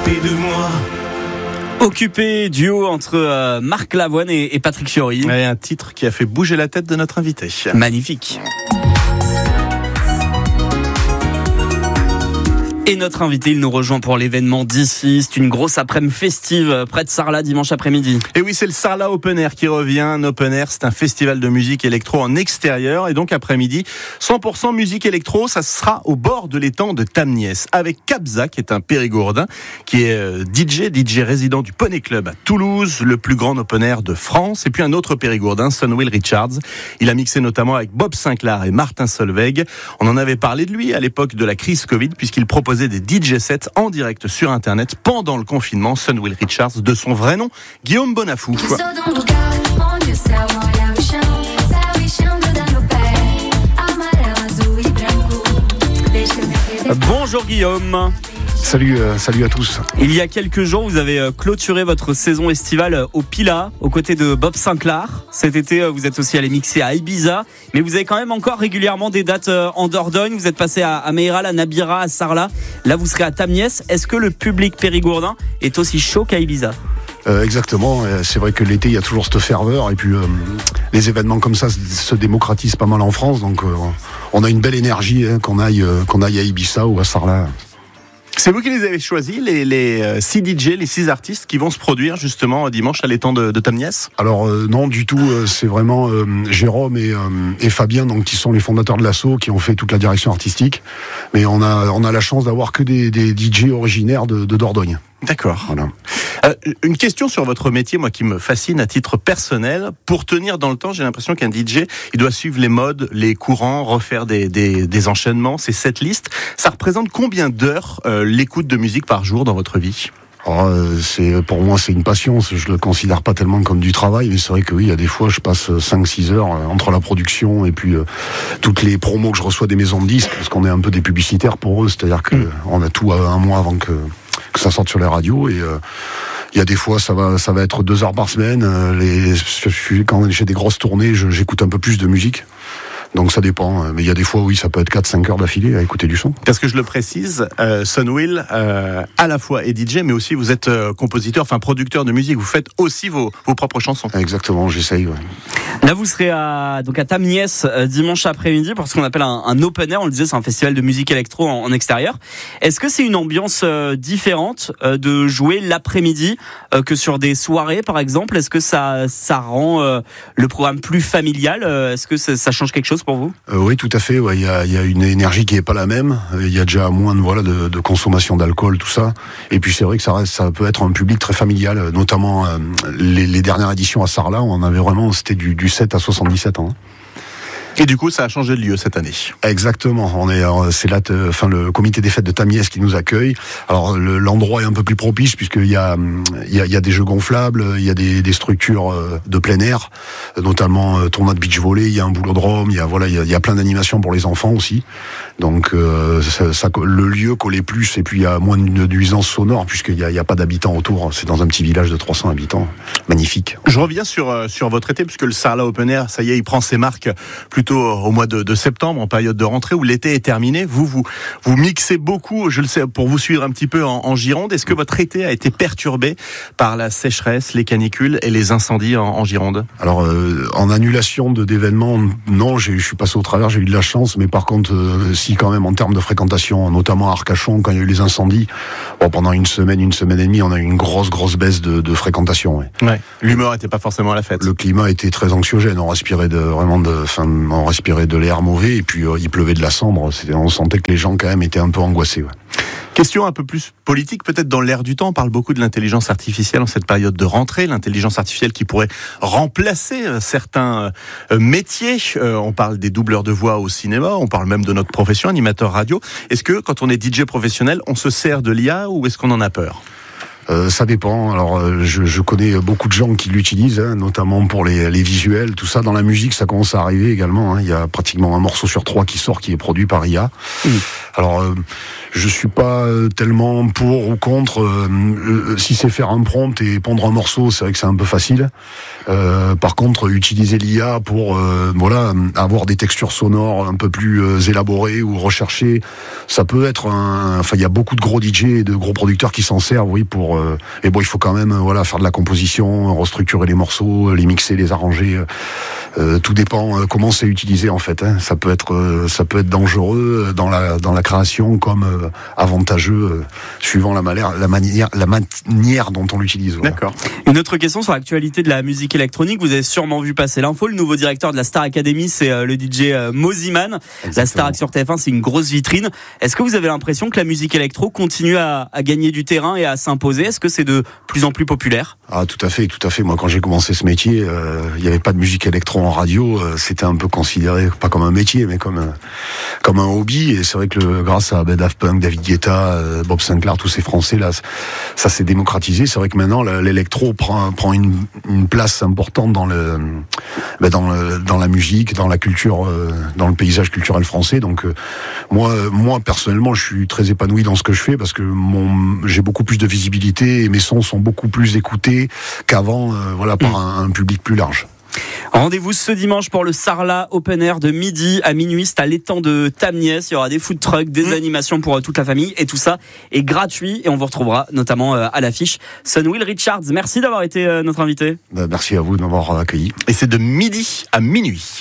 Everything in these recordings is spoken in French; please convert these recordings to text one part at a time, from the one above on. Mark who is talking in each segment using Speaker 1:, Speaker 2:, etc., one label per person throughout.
Speaker 1: occupé de moi.
Speaker 2: Occupé, duo entre Marc Lavoine et Patrick Fiori.
Speaker 3: Ouais, un titre qui a fait bouger la tête de notre invité.
Speaker 2: Magnifique. Et notre invité, il nous rejoint pour l'événement d'ici. C'est une grosse après-midi festive près de Sarlat dimanche après-midi.
Speaker 3: Et oui, c'est le Sarlat Open Air qui revient. Un Open Air, c'est un festival de musique électro en extérieur. Et donc après-midi, 100% musique électro, ça sera au bord de l'étang de Tamniès. Avec Kabza, qui est un Périgourdin, qui est DJ résident du Poney Club à Toulouse, le plus grand Open Air de France. Et puis un autre Périgourdin, Sunwill Richards. Il a mixé notamment avec Bob Sinclair et Martin Solveig. On en avait parlé de lui à l'époque de la crise Covid, puisqu'il proposait des DJ sets en direct sur Internet pendant le confinement. Sunwill Richards, de son vrai nom, Guillaume Bonafou.
Speaker 2: Bonjour Guillaume.
Speaker 4: Salut à tous.
Speaker 2: Il y a quelques jours, vous avez clôturé votre saison estivale au Pila, aux côtés de Bob Sinclair. Cet été, vous êtes aussi allé mixer à Ibiza, mais vous avez quand même encore régulièrement des dates en Dordogne. Vous êtes passé à Meiral, à Nabira, à Sarlat. Là, vous serez à Tamniès. Est-ce que le public périgourdin est aussi chaud qu'à Ibiza ?
Speaker 4: Exactement, c'est vrai que l'été il y a toujours cette ferveur et puis les événements comme ça se démocratisent pas mal en France, donc on a une belle énergie qu'on aille à Ibiza ou à Sarlat.
Speaker 3: C'est vous qui les avez choisis, les 6 DJ, les 6 artistes qui vont se produire justement dimanche à l'étang de Tamniès ?
Speaker 4: Alors non du tout, c'est vraiment Jérôme et Fabien, donc qui sont les fondateurs de l'asso, qui ont fait toute la direction artistique. Mais on a la chance d'avoir que des DJ originaires de Dordogne.
Speaker 3: D'accord.
Speaker 4: Voilà.
Speaker 3: Une question sur votre métier, moi qui me fascine à titre personnel. Pour tenir dans le temps, j'ai l'impression qu'un DJ, il doit suivre les modes, les courants, refaire des enchaînements, ces setlists. Ça représente combien d'heures l'écoute de musique par jour dans votre vie ?
Speaker 4: Alors, pour moi, c'est une passion. Je le considère pas tellement comme du travail, mais c'est vrai que oui, il y a des fois, je passe 5-6 heures entre la production et puis toutes les promos que je reçois des maisons de disques, parce qu'on est un peu des publicitaires pour eux, c'est-à-dire que on a tout un mois avant que ça sorte sur les radios, et il y a des fois ça va être 2 heures par semaine. Quand j'ai des grosses tournées, j'écoute un peu plus de musique. Donc ça dépend, mais il y a des fois, oui, ça peut être 4-5 heures d'affilée à écouter du son.
Speaker 3: Parce que je le précise, Sunwill, à la fois est DJ, mais aussi vous êtes compositeur, enfin producteur de musique. Vous faites aussi vos propres chansons.
Speaker 4: Exactement, j'essaye. Ouais.
Speaker 2: Là, vous serez à Tamniès dimanche après-midi pour ce qu'on appelle un open air. On le disait, c'est un festival de musique électro en extérieur. Est-ce que c'est une ambiance différente de jouer l'après-midi que sur des soirées, par exemple ? Est-ce que ça rend le programme plus familial ? Est-ce que ça change quelque chose pour vous ?
Speaker 4: Oui, tout à fait. Ouais. Il y a une énergie qui est pas la même. Il y a déjà moins de consommation d'alcool, tout ça. Et puis c'est vrai que ça peut être un public très familial, notamment les dernières éditions à Sarlat. C'était du 7 à 77 ans.
Speaker 3: Et du coup, ça a changé de lieu cette année.
Speaker 4: Exactement. C'est là, le comité des fêtes de Tamniès qui nous accueille. Alors l'endroit est un peu plus propice puisqu'il y a des jeux gonflables, il y a des structures de plein air, notamment tournoi de beach volley. Il y a un boulodrome. Il y a plein d'animations pour les enfants aussi. Donc le lieu collait plus, et puis il y a moins de nuisances sonores puisqu'il y a pas d'habitants autour. C'est dans un petit village de 300 habitants. Magnifique.
Speaker 3: Je reviens sur votre été puisque le Sarlat Open Air, ça y est, il prend ses marques plutôt au mois de septembre, en période de rentrée où l'été est terminé. Vous mixez beaucoup, je le sais, pour vous suivre un petit peu en Gironde. Est-ce que votre été a été perturbé par la sécheresse, les canicules et les incendies en Gironde ?
Speaker 4: Alors en annulation d'événements, non, je suis passé au travers, j'ai eu de la chance, mais par contre si quand même en termes de fréquentation, notamment à Arcachon quand il y a eu les incendies, pendant une semaine et demie, on a eu une grosse baisse de fréquentation.
Speaker 3: Ouais. L'humeur était pas forcément à la fête.
Speaker 4: Le climat était très anxiogène, on respirait on respirait de l'air mauvais, et puis il pleuvait de la cendre. On sentait que les gens quand même étaient un peu angoissés. Ouais.
Speaker 3: Question un peu plus politique, peut-être dans l'air du temps. On parle beaucoup de l'intelligence artificielle en cette période de rentrée. L'intelligence artificielle qui pourrait remplacer certains métiers. On parle des doubleurs de voix au cinéma. On parle même de notre profession, animateur radio. Est-ce que quand on est DJ professionnel, on se sert de l'IA ou est-ce qu'on en a peur ?
Speaker 4: Ça dépend. Alors, je connais beaucoup de gens qui l'utilisent, notamment pour les visuels, tout ça. Dans la musique, ça commence à arriver également. Il y a pratiquement un morceau sur 3 qui sort, qui est produit par IA. Alors, je suis pas tellement pour ou contre. Si c'est faire un prompt et pondre un morceau, c'est vrai que c'est un peu facile. Par contre, utiliser l'IA pour avoir des textures sonores un peu plus élaborées ou recherchées, ça peut être il y a beaucoup de gros DJ et de gros producteurs qui s'en servent, oui, pour. Et bon, il faut quand même, faire de la composition, restructurer les morceaux, les mixer, les arranger. Tout dépend comment c'est utilisé en fait. Ça peut être dangereux dans la création comme avantageux suivant la manière dont on l'utilise. Voilà.
Speaker 2: D'accord. Une autre question sur l'actualité de la musique électronique. Vous avez sûrement vu passer l'info. Le nouveau directeur de la Star Academy, c'est le DJ Moziman. La Star sur TF1, c'est une grosse vitrine. Est-ce que vous avez l'impression que la musique électro continue à gagner du terrain et à s'imposer? Est-ce que c'est de plus en plus populaire?
Speaker 4: Ah, tout à fait. Moi, quand j'ai commencé ce métier, il n'y avait pas de musique électro en radio. C'était un peu considéré, pas comme un métier, mais comme un hobby. Et c'est vrai que grâce à Daft Punk, David Guetta, Bob Sinclair, tous ces Français là, ça s'est démocratisé. C'est vrai que maintenant l'électro prend une place importante dans la musique, dans la culture, dans le paysage culturel français. Donc moi personnellement, je suis très épanoui dans ce que je fais parce que j'ai beaucoup plus de visibilité et mes sons sont beaucoup plus écoutés qu'avant, par un public plus large.
Speaker 2: Rendez-vous ce dimanche pour le Sarlat Open Air de midi à minuit. C'est à l'étang de Tamniès. Il y aura des food trucks, des animations pour toute la famille et tout ça est gratuit. Et on vous retrouvera notamment à l'affiche Sunwill Richards. Merci d'avoir été notre invité.
Speaker 4: Merci à vous de m'avoir accueilli.
Speaker 3: Et c'est de midi à minuit.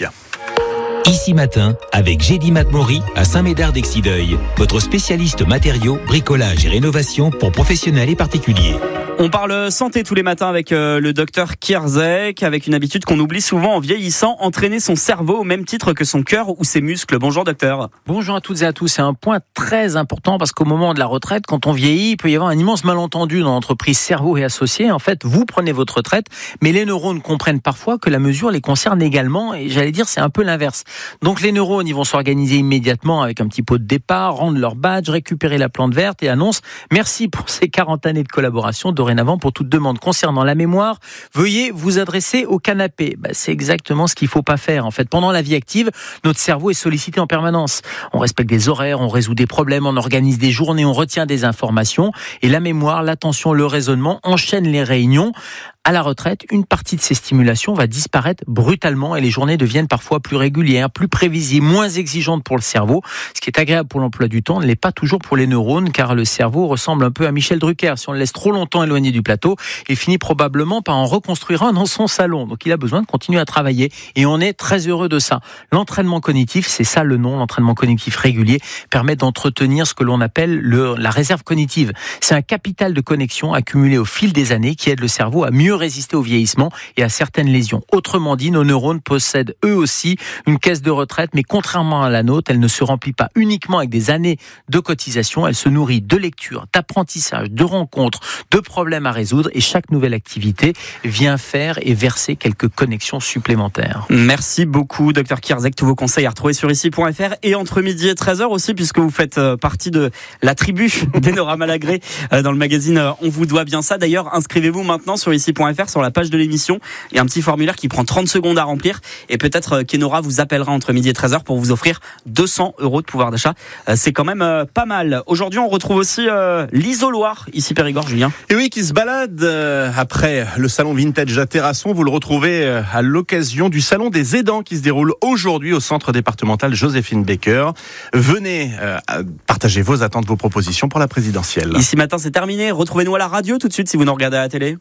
Speaker 1: Ici Matin, avec Gédy Matmori à Saint-Médard-d'Exideuil, votre spécialiste matériaux, bricolage et rénovation pour professionnels et particuliers.
Speaker 2: On parle santé tous les matins avec le docteur Kierzek, avec une habitude qu'on oublie souvent en vieillissant, entraîner son cerveau au même titre que son cœur ou ses muscles. Bonjour docteur.
Speaker 5: Bonjour à toutes et à tous. C'est un point très important parce qu'au moment de la retraite, quand on vieillit, il peut y avoir un immense malentendu dans l'entreprise cerveau et associés. En fait, vous prenez votre retraite, mais les neurones comprennent parfois que la mesure les concerne également et j'allais dire c'est un peu l'inverse. Donc les neurones, ils vont s'organiser immédiatement avec un petit pot de départ, rendre leur badge, récupérer la plante verte et annoncent merci pour ces 40 années de collaboration. Dorénavant, pour toute demande concernant la mémoire, veuillez vous adresser au canapé. C'est exactement ce qu'il ne faut pas faire. En fait, pendant la vie active, notre cerveau est sollicité en permanence. On respecte des horaires, on résout des problèmes, on organise des journées, on retient des informations. Et la mémoire, l'attention, le raisonnement enchaînent les réunions. À la retraite, une partie de ces stimulations va disparaître brutalement et les journées deviennent parfois plus régulières, plus prévisibles, moins exigeantes pour le cerveau. Ce qui est agréable pour l'emploi du temps ne l'est pas toujours pour les neurones car le cerveau ressemble un peu à Michel Drucker. Si on le laisse trop longtemps éloigné du plateau, il finit probablement par en reconstruire un dans son salon. Donc il a besoin de continuer à travailler et on est très heureux de ça. L'entraînement cognitif, c'est ça le nom, l'entraînement cognitif régulier permet d'entretenir ce que l'on appelle la réserve cognitive. C'est un capital de connexion accumulé au fil des années qui aide le cerveau à mieux résister au vieillissement et à certaines lésions. Autrement dit, nos neurones possèdent eux aussi une caisse de retraite, mais contrairement à la nôtre, elle ne se remplit pas uniquement avec des années de cotisation, elle se nourrit de lecture, d'apprentissage, de rencontres, de problèmes à résoudre et chaque nouvelle activité vient faire et verser quelques connexions supplémentaires.
Speaker 2: Merci beaucoup, Dr Kierzek. Tous vos conseils à retrouver sur ici.fr et entre midi et 13h aussi, puisque vous faites partie de la tribu d'Enora Malagré dans le magazine On vous doit bien ça. D'ailleurs, inscrivez-vous maintenant sur ici.fr, sur la page de l'émission. Il y a un petit formulaire qui prend 30 secondes à remplir et peut-être qu'Enora vous appellera entre midi et 13h pour vous offrir 200 € de pouvoir d'achat. C'est quand même pas mal. Aujourd'hui, on retrouve aussi l'isoloir, ici Périgord, Julien.
Speaker 3: Et oui, qui se balade après le salon vintage à Terrasson. Vous le retrouvez à l'occasion du salon des aidants qui se déroule aujourd'hui au centre départemental Joséphine Baker. Venez partager vos attentes, vos propositions pour la présidentielle.
Speaker 2: Ici Matin, c'est terminé. Retrouvez-nous à la radio tout de suite si vous nous regardez à la télé.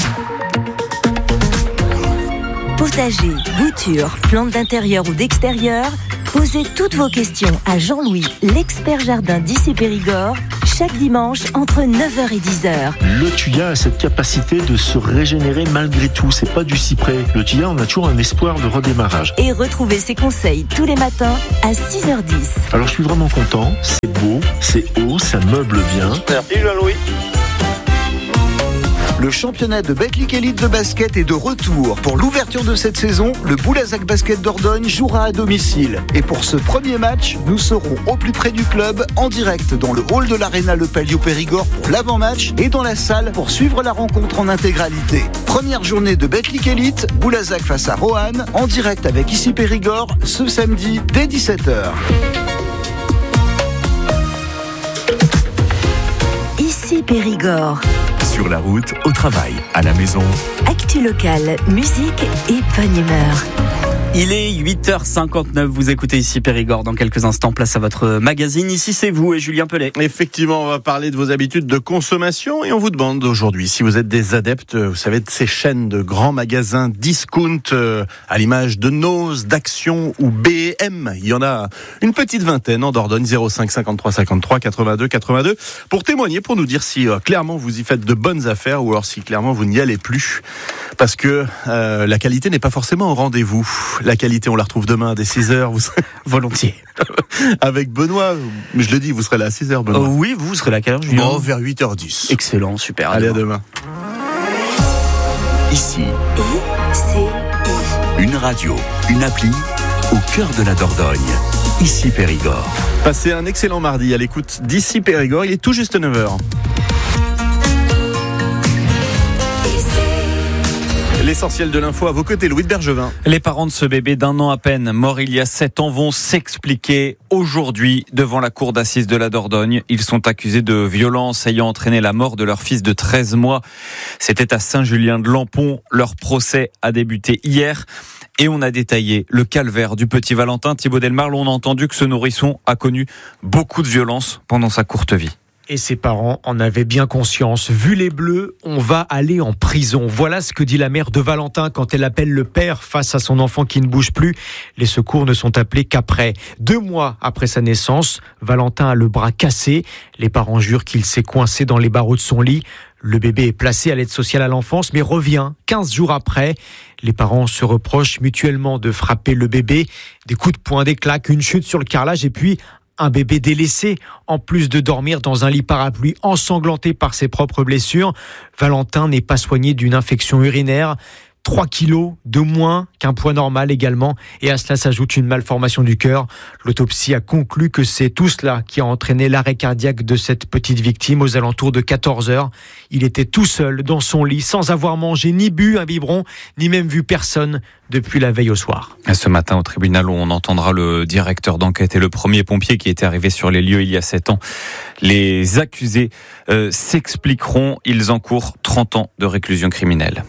Speaker 6: Potager, bouture, plantes d'intérieur ou d'extérieur, posez toutes vos questions à Jean-Louis, l'expert jardin d'Issy Périgord, chaque dimanche entre 9h et 10h.
Speaker 7: Le thuya a cette capacité de se régénérer malgré tout, c'est pas du cyprès. Le thuya, on a toujours un espoir de redémarrage.
Speaker 6: Et retrouvez ses conseils tous les matins à 6h10.
Speaker 7: Alors je suis vraiment content, c'est beau, c'est haut, ça meuble bien.
Speaker 3: Merci Jean-Louis.
Speaker 8: Le championnat de Betclic Elite de basket est de retour. Pour l'ouverture de cette saison, le Boulazac Basket Dordogne jouera à domicile. Et pour ce premier match, nous serons au plus près du club, en direct dans le hall de l'Arena Le Palio Périgord pour l'avant-match et dans la salle pour suivre la rencontre en intégralité. Première journée de Betclic Elite, Boulazac face à Roanne, en direct avec Issy Périgord, ce samedi dès 17h.
Speaker 6: Ici Périgord.
Speaker 9: Sur la route, au travail, à la maison.
Speaker 6: Actu locale, musique et bonne humeur.
Speaker 2: Il est 8h59, vous écoutez Ici Périgord. Dans quelques instants, place à votre magazine. Ici, c'est vous et Julien Pellet.
Speaker 3: Effectivement, on va parler de vos habitudes de consommation et on vous demande aujourd'hui si vous êtes des adeptes, vous savez, de ces chaînes de grands magasins discount à l'image de Nose, d'Action ou B&M. Il y en a une petite vingtaine en Dordogne, 05 53 53 82 82. Pour témoigner, pour nous dire si clairement vous y faites de bonnes affaires ou alors si clairement vous n'y allez plus. Parce que la qualité n'est pas forcément au rendez-vous. La qualité, on la retrouve demain dès 6h. Vous serez
Speaker 2: Volontiers.
Speaker 3: Avec Benoît. Je le dis, vous serez là à 6h, Benoît.
Speaker 2: Oui, vous serez là à quelle heure, Julien ?
Speaker 3: Vers 8h10.
Speaker 2: Excellent, super.
Speaker 3: Allez, à demain.
Speaker 9: Ici, une radio, une appli au cœur de la Dordogne. Ici Périgord.
Speaker 3: Passez un excellent mardi à l'écoute d'Ici Périgord. Il est tout juste 9h. L'essentiel de l'info à vos côtés, Louis de Bergevin.
Speaker 5: Les parents de ce bébé d'1 an à peine, mort il y a 7 ans, vont s'expliquer aujourd'hui devant la cour d'assises de la Dordogne. Ils sont accusés de violences ayant entraîné la mort de leur fils de 13 mois. C'était à Saint-Julien-de-Lampont. Leur procès a débuté hier. Et on a détaillé le calvaire du petit Valentin. Thibaut Delmarle, on a entendu que ce nourrisson a connu beaucoup de violences pendant sa courte vie.
Speaker 10: Et ses parents en avaient bien conscience. Vu les bleus, on va aller en prison. Voilà ce que dit la mère de Valentin quand elle appelle le père face à son enfant qui ne bouge plus. Les secours ne sont appelés qu'après. 2 mois après sa naissance, Valentin a le bras cassé. Les parents jurent qu'il s'est coincé dans les barreaux de son lit. Le bébé est placé à l'aide sociale à l'enfance, mais revient 15 jours après. Les parents se reprochent mutuellement de frapper le bébé. Des coups de poing, des claques, une chute sur le carrelage et puis un bébé délaissé, en plus de dormir dans un lit parapluie ensanglanté par ses propres blessures. Valentin n'est pas soigné d'une infection urinaire. 3 kilos de moins qu'un poids normal également. Et à cela s'ajoute une malformation du cœur. L'autopsie a conclu que c'est tout cela qui a entraîné l'arrêt cardiaque de cette petite victime aux alentours de 14h. Il était tout seul dans son lit, sans avoir mangé ni bu un biberon, ni même vu personne depuis la veille au soir.
Speaker 5: Ce matin au tribunal, on entendra le directeur d'enquête et le premier pompier qui était arrivé sur les lieux il y a 7 ans. Les accusés s'expliqueront. Ils encourent 30 ans de réclusion criminelle.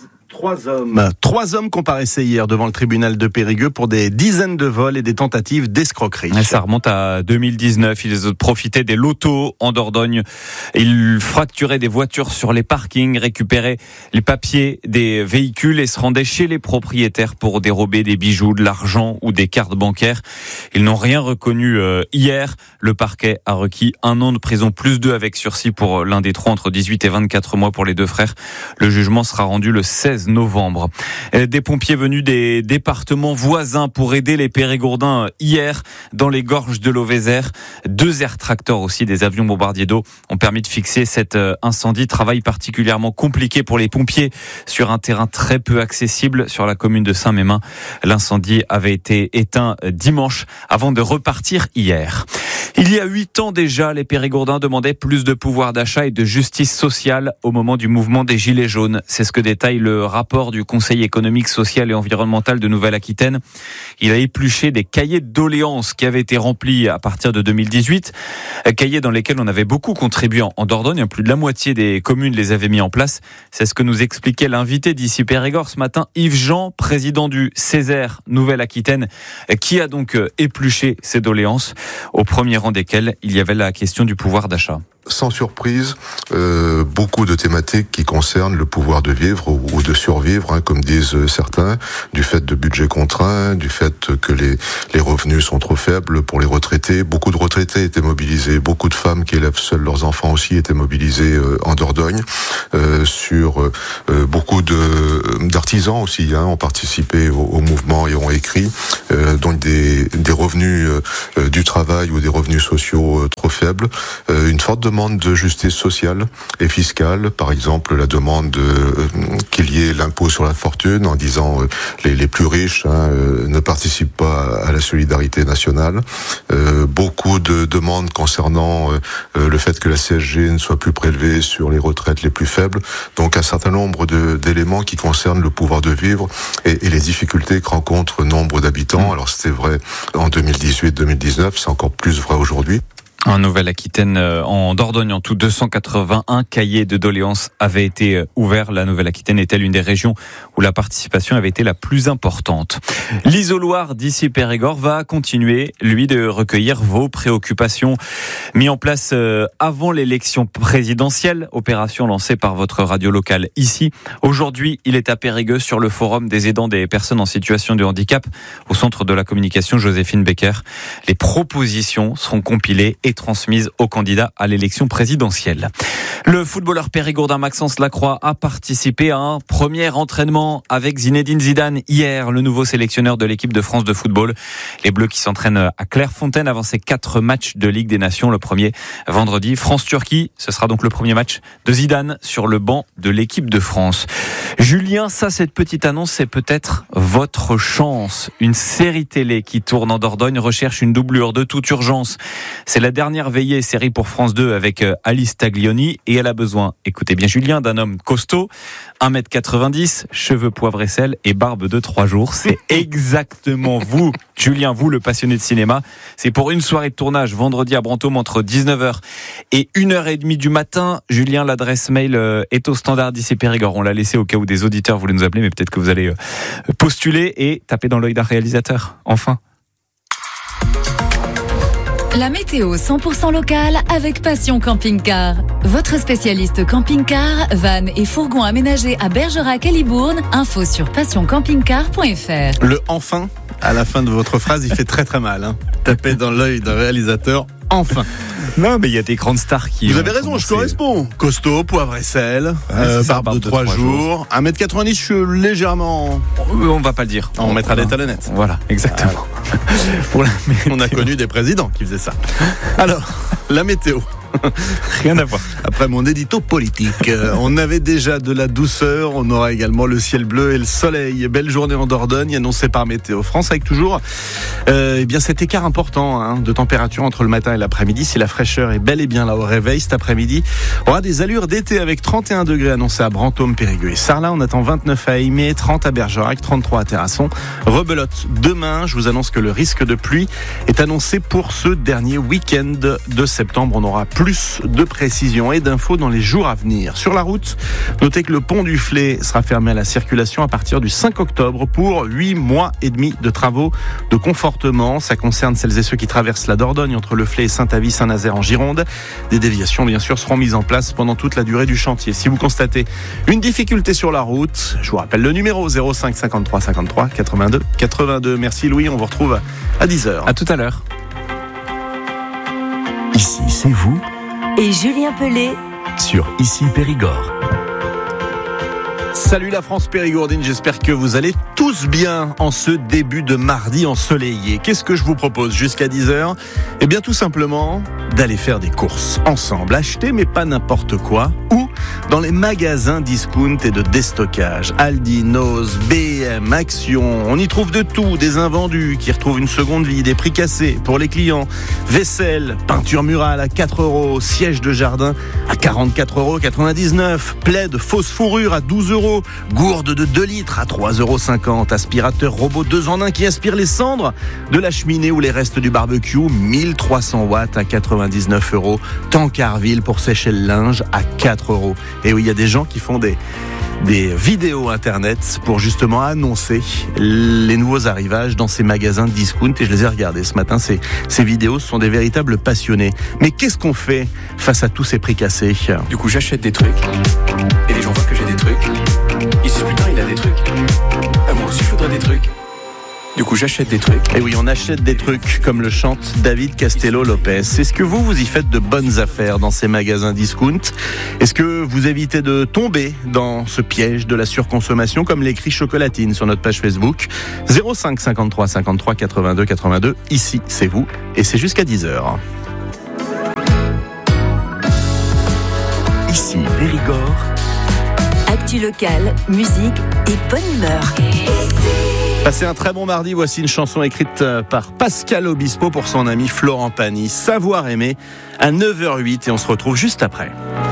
Speaker 3: 3 hommes comparaissaient hier devant le tribunal de Périgueux pour des dizaines de vols et des tentatives d'escroquerie.
Speaker 5: Ça remonte à 2019. Ils profitaient des lotos en Dordogne. Ils fracturaient des voitures sur les parkings, récupéraient les papiers des véhicules et se rendaient chez les propriétaires pour dérober des bijoux, de l'argent ou des cartes bancaires. Ils n'ont rien reconnu hier. Le parquet a requis 1 an de prison plus 2 avec sursis pour l'un des 3 entre 18 et 24 mois pour les 2 frères. Le jugement sera rendu le 16 novembre. Des pompiers venus des départements voisins pour aider les Périgourdins hier dans les gorges de l'Auvézère. 2 air tracteurs aussi, des avions bombardiers d'eau, ont permis de fixer cet incendie. Travail particulièrement compliqué pour les pompiers sur un terrain très peu accessible sur la commune de Saint-Mémin. L'incendie avait été éteint dimanche avant de repartir hier. Il y a 8 ans déjà, les Périgourdins demandaient plus de pouvoir d'achat et de justice sociale au moment du mouvement des Gilets jaunes. C'est ce que détaille le rapport du Conseil économique, social et environnemental de Nouvelle-Aquitaine. Il a épluché des cahiers de doléances qui avaient été remplis à partir de 2018, cahiers dans lesquels on avait beaucoup contribué en Dordogne. Plus de la moitié des communes les avaient mis en place. C'est ce que nous expliquait l'invité d'Ici Périgord ce matin, Yves Jean, président du Césaire Nouvelle-Aquitaine, qui a donc épluché ces doléances, au premier rang desquelles il y avait la question du pouvoir d'achat.
Speaker 11: Sans surprise, beaucoup de thématiques qui concernent le pouvoir de vivre ou de survivre, comme disent certains, du fait de budgets contraints, du fait que les revenus sont trop faibles pour les retraités. Beaucoup de retraités étaient mobilisés, beaucoup de femmes qui élèvent seules leurs enfants aussi étaient mobilisées en Dordogne. Sur beaucoup d'artisans aussi ont participé au mouvement et ont écrit, donc des revenus du travail ou des revenus sociaux trop faibles, une forte demande de justice sociale et fiscale, par exemple la demande qu'il y ait l'impôt sur la fortune en disant les plus riches ne participent pas à la solidarité nationale. Beaucoup de demandes concernant le fait que la CSG ne soit plus prélevée sur les retraites les plus faibles. Donc un certain nombre d'éléments qui concernent le pouvoir de vivre et les difficultés que rencontrent nombre d'habitants. Alors c'était vrai en 2018-2019, c'est encore plus vrai aujourd'hui.
Speaker 12: En Nouvelle-Aquitaine, en Dordogne, en tout 281 cahiers de doléances avaient été ouverts. La Nouvelle-Aquitaine est-elle une des régions où la participation avait été la plus importante. L'isoloir d'ici Périgord va continuer, lui, de recueillir vos préoccupations. Mis en place avant l'élection présidentielle, opération lancée par votre radio locale ici. Aujourd'hui, il est à Périgueux sur le forum des aidants des personnes en situation de handicap au centre de la communication Joséphine Becker. Les propositions seront compilées et transmise aux candidats à l'élection présidentielle. Le footballeur périgourdin Maxence Lacroix a participé à un premier entraînement avec Zinedine Zidane hier, le nouveau sélectionneur de l'équipe de France de football. Les Bleus qui s'entraînent à Clairefontaine avant ces 4 matchs de Ligue des Nations. Le premier vendredi, France-Turquie. Ce sera donc le premier match de Zidane sur le banc de l'équipe de France. Julien, cette petite annonce, c'est peut-être votre chance. Une série télé qui tourne en Dordogne recherche une doublure de toute urgence. C'est la dernière veillée série pour France 2 avec Alice Taglioni et elle a besoin, écoutez bien Julien, d'un homme costaud, 1m90, cheveux poivre et sel et barbe de 3 jours. C'est exactement vous, Julien, vous le passionné de cinéma. C'est pour une soirée de tournage vendredi à Brantôme entre 19h et 1h30 du matin. Julien, l'adresse mail est au standard d'ici Périgord. On l'a laissé au cas où des auditeurs voulaient nous appeler, mais peut-être que vous allez postuler et taper dans l'œil d'un réalisateur. Enfin.
Speaker 13: La météo 100% locale avec Passion Camping-Car. Votre spécialiste camping-car, van et fourgon aménagés à Bergerac et Libourne. Info sur passioncampingcar.fr.
Speaker 3: Le enfin à la fin de votre phrase, il fait très très mal. Hein. Taper dans l'œil d'un réalisateur. Enfin.
Speaker 12: Non, mais il y a des grandes stars qui...
Speaker 3: Vous avez raison, je corresponds. Costaud, poivre et sel, barbe de 3 jours. 1m90, je suis légèrement...
Speaker 12: On va pas le dire.
Speaker 3: On mettra des talonnettes.
Speaker 12: Voilà, exactement.
Speaker 3: On a connu des présidents qui faisaient ça. Alors, la météo.
Speaker 12: Rien à voir.
Speaker 3: Après mon édito politique, on avait déjà de la douceur, on aura également le ciel bleu et le soleil. Belle journée en Dordogne, annoncée par Météo France, avec toujours bien cet écart important de température entre le matin et l'après-midi. Si la fraîcheur est bel et bien là au réveil, cet après-midi, on aura des allures d'été avec 31 degrés annoncés à Brantôme, Périgueux et Sarlat. On attend 29 à Aimé, 30 à Bergerac, 33 à Terrasson. Rebelote demain, je vous annonce que le risque de pluie est annoncé pour ce dernier week-end de septembre. On aura plus de précisions et d'infos dans les jours à venir. Sur la route, notez que le pont du Flé sera fermé à la circulation à partir du 5 octobre pour 8 mois et demi de travaux de confortement. Ça concerne celles et ceux qui traversent la Dordogne entre le Flé et Saint-Avy-Saint-Nazaire en Gironde. Des déviations, bien sûr, seront mises en place pendant toute la durée du chantier. Si vous constatez une difficulté sur la route, je vous rappelle le numéro 05 53 53 82 82. Merci Louis, on vous retrouve à 10h.
Speaker 12: À tout à l'heure.
Speaker 9: Ici, c'est vous
Speaker 6: et Julien Pelé
Speaker 9: sur Ici Périgord.
Speaker 3: Salut la France périgourdine, j'espère que vous allez tous bien en ce début de mardi ensoleillé. Qu'est-ce que je vous propose jusqu'à 10h ? Eh bien tout simplement d'aller faire des courses ensemble, acheter mais pas n'importe quoi, ou dans les magasins discount et de déstockage. Aldi, Noz, BM, Action, on y trouve de tout, des invendus qui retrouvent une seconde vie, des prix cassés pour les clients, vaisselle, peinture murale à 4 €, siège de jardin à 44,99 €, plaid, fausse fourrure à 12 €, gourde de 2 litres à 3,50 €, aspirateur robot 2 en 1 qui aspire les cendres de la cheminée ou les restes du barbecue, 1300 watts à 99 €, Tancarville pour sécher le linge à 4 €. Et oui, il y a des gens qui font des vidéos internet pour justement annoncer les nouveaux arrivages dans ces magasins de discount, et je les ai regardés ce matin. Ces vidéos sont des véritables passionnés. Mais qu'est-ce qu'on fait face à tous ces prix cassés ?
Speaker 14: Du coup, j'achète des trucs et les gens voient que j'ai des trucs. Ils se disent putain, il a des trucs. Ah, moi aussi je voudrais des trucs. Du coup, j'achète des trucs.
Speaker 3: Et oui, on achète des trucs, comme le chante David Castello-Lopez. Est-ce que vous y faites de bonnes affaires dans ces magasins discount ? Est-ce que vous évitez de tomber dans ce piège de la surconsommation, comme l'écrit Chocolatine sur notre page Facebook ? 05 53 53 82 82. Ici, c'est vous, et c'est jusqu'à 10h.
Speaker 9: Ici, Périgord.
Speaker 6: Actu locale, musique et bonne humeur.
Speaker 3: Passez un très bon mardi, voici une chanson écrite par Pascal Obispo pour son ami Florent Pagny, Savoir aimer, à 9h08, et on se retrouve juste après.